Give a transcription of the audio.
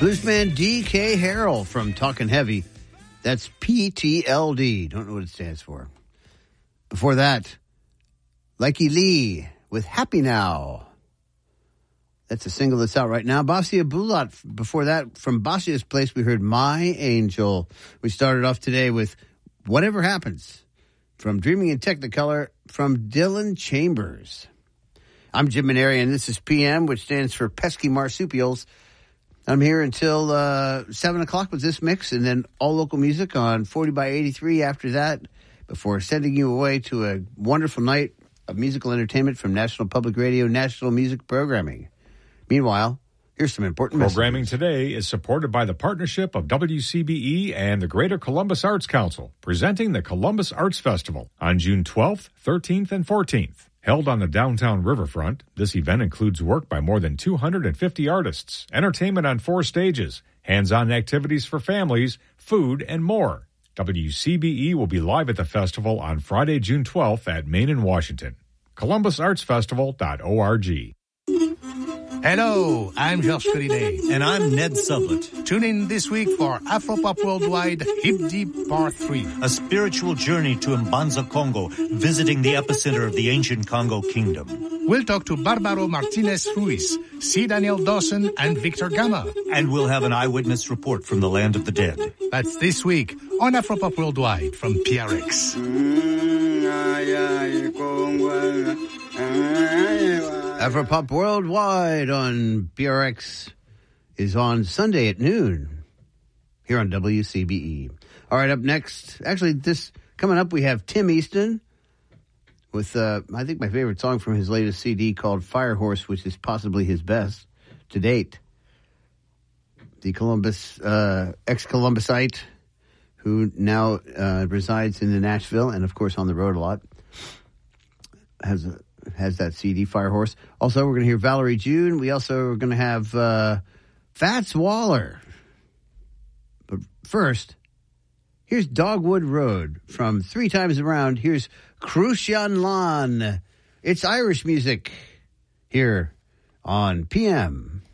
Bluesman D.K. Harrell from Talkin' Heavy. That's PTLD. Don't know what it stands for. Before that, Likey Lee with Happy Now. That's a single that's out right now. Basia Bulat. Before that, from Basia's Place, we heard My Angel. We started off today with Whatever Happens from Dreaming in Technicolor from Dylan Chambers. I'm Jim Maneri, and this is PM, which stands for Pesky Marsupials. I'm here until 7 o'clock with this mix, and then all local music on 40 by 83 after that, before sending you away to a wonderful night of musical entertainment from National Public Radio, National Music Programming. Meanwhile, here's some important programming messages. Today is supported by the partnership of WCBE and the Greater Columbus Arts Council, presenting the Columbus Arts Festival on June 12th, 13th, and 14th. Held on the downtown riverfront, this event includes work by more than 250 artists, entertainment on 4 stages, hands-on activities for families, food, and more. WCBE will be live at the festival on Friday, June 12th at Main and Washington. ColumbusArtsFestival.org. Hello, I'm Georges Collinet. And I'm Ned Sublett. Tune in this week for Afropop Worldwide Hip Deep Part 3. A spiritual journey to Mbanza, Congo, visiting the epicenter of the ancient Congo Kingdom. We'll talk to Barbaro Martinez Ruiz, C. Daniel Dawson, and Victor Gama. And we'll have an eyewitness report from the land of the dead. That's this week on Afropop Worldwide from PRX. Afropop Worldwide on PRX is on Sunday at noon here on WCBE. All right, up next, actually, this coming up, we have Tim Easton with, I think, my favorite song from his latest CD called Firehorse, which is possibly his best to date. The Columbus, ex-Columbusite who now resides in Nashville and, of course, on the road a lot, has that CD, Firehorse. Also, we're going to hear Valerie June. We also are going to have Fats Waller. But first, here's Dogwood Road from 3 Times Around. Here's Crucian Lan. It's Irish music here on PM.